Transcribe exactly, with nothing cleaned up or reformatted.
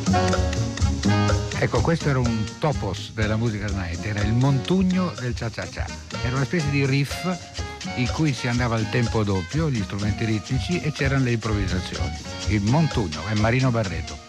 Ecco, questo era un topos della musica night, era il montugno del cha-cha-cha. Era una specie di riff in cui si andava al tempo doppio, gli strumenti ritmici e c'erano le improvvisazioni. Il montugno è Marino Barreto.